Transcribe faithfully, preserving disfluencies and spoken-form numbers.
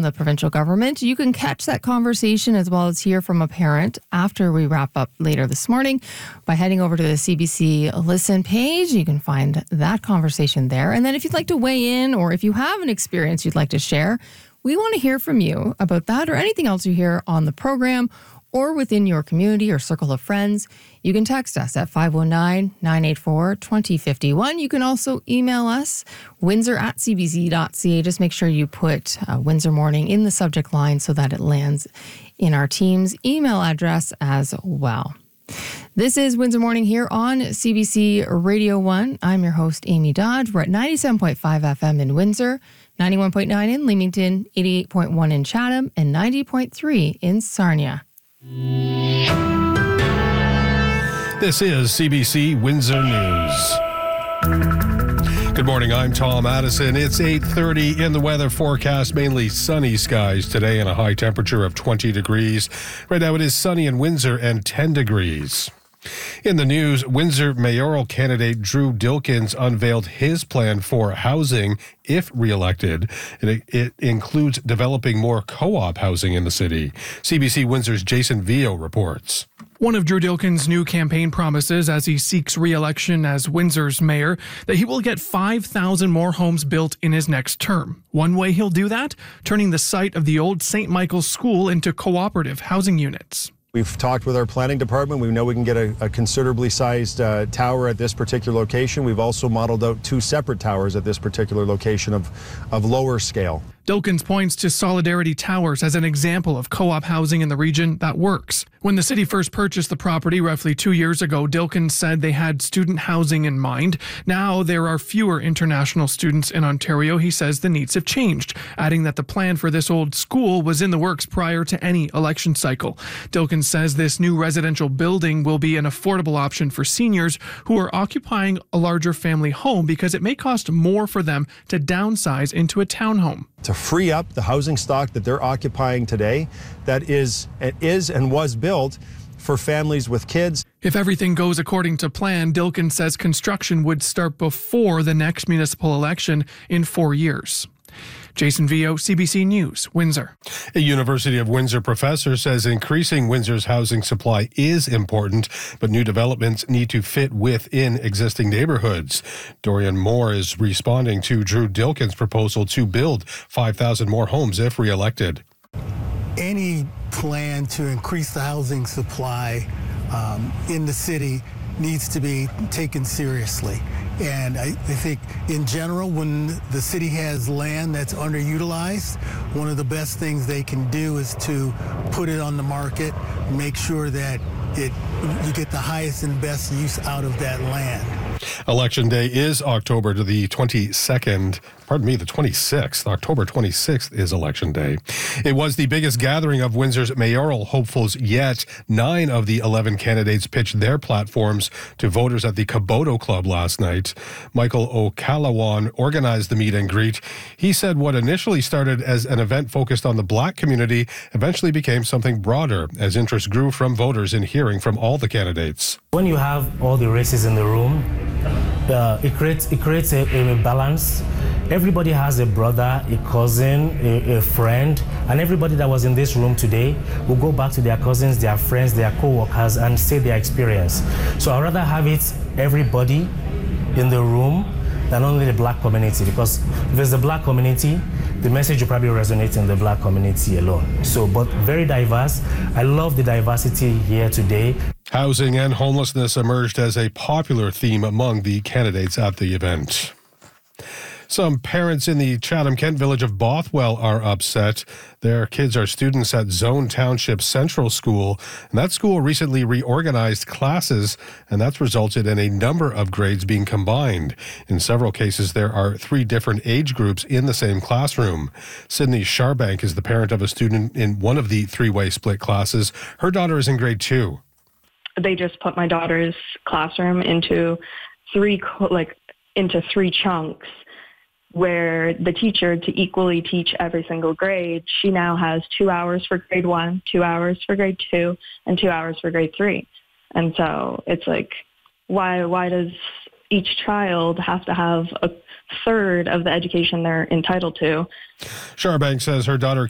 from the provincial government. You can catch that conversation as well as hear from a parent after we wrap up later this morning by heading over to the C B C Listen page. You can find that conversation there. And then if you'd like to weigh in or if you have an experience you'd like to share, we want to hear from you about that or anything else you hear on the program or within your community or circle of friends. You can text us at five one nine, nine eight four, two zero five one. You can also email us, windsor at c b c dot c a. Just make sure you put uh, Windsor Morning in the subject line so that it lands in our team's email address as well. This is Windsor Morning here on C B C Radio one. I'm your host, Amy Dodge. We're at ninety-seven point five F M in Windsor, ninety-one point nine in Leamington, eighty-eight point one in Chatham, and ninety point three in Sarnia. This is C B C Windsor News. Good morning, I'm Tom Addison. It's eight thirty in the weather forecast. Mainly sunny skies today and a high temperature of twenty degrees. Right now it is sunny in Windsor and ten degrees. In the news, Windsor mayoral candidate Drew Dilkens unveiled his plan for housing if re-elected. It, it includes developing more co-op housing in the city. C B C Windsor's Jason Vio reports. One of Drew Dilkens' new campaign promises as he seeks re-election as Windsor's mayor, that he will get five thousand more homes built in his next term. One way he'll do that, turning the site of the old Saint Michael's School into cooperative housing units. We've talked with our planning department. We know we can get a, a considerably sized uh, tower at this particular location. We've also modeled out two separate towers at this particular location of, of lower scale. Dilkens points to Solidarity Towers as an example of co-op housing in the region that works. When the city first purchased the property roughly two years ago, Dilkens said they had student housing in mind. Now there are fewer international students in Ontario. He says the needs have changed, adding that the plan for this old school was in the works prior to any election cycle. Dilkens says this new residential building will be an affordable option for seniors who are occupying a larger family home because it may cost more for them to downsize into a townhome. To free up the housing stock that they're occupying today that is, is and was built for families with kids. If everything goes according to plan, Dilkens says construction would start before the next municipal election in four years. Jason Vio, C B C News, Windsor. A University of Windsor professor says increasing Windsor's housing supply is important, but new developments need to fit within existing neighborhoods. Dorian Moore is responding to Drew Dilkens' proposal to build five thousand more homes if re-elected. Any plan to increase the housing supply um, in the city needs to be taken seriously. And I, I think in general, when the city has land that's underutilized, one of the best things they can do is to put it on the market, make sure that it you get the highest and best use out of that land. Election day is October to the twenty-second. Pardon me, the twenty-sixth. October twenty-sixth is Election Day. It was the biggest gathering of Windsor's mayoral hopefuls yet. Nine of the eleven candidates pitched their platforms to voters at the Kaboto Club last night. Michael O'Callaghan organized the meet and greet. He said what initially started as an event focused on the Black community eventually became something broader as interest grew from voters in hearing from all the candidates. When you have all the races in the room, uh, it creates it creates a, a balance. Everybody has a brother, a cousin, a, a friend, and everybody that was in this room today will go back to their cousins, their friends, their co-workers, and say their experience. So I'd rather have it everybody in the room than only the Black community, because if it's the Black community, the message will probably resonate in the Black community alone. So, but very diverse. I love the diversity here today. Housing and homelessness emerged as a popular theme among the candidates at the event. Some parents in the Chatham-Kent village of Bothwell are upset. Their kids are students at Zone Township Central School, and that school recently reorganized classes, and that's resulted in a number of grades being combined. In several cases, there are three different age groups in the same classroom. Sydney Sharbank is the parent of a student in one of the three-way split classes. Her daughter is in grade two. They just put my daughter's classroom into three, like, into three chunks, where the teacher, to equally teach every single grade, she now has two hours for grade one, two hours for grade two, and two hours for grade three. And so it's like, why why does each child have to have a third of the education they're entitled to? Sharbank says her daughter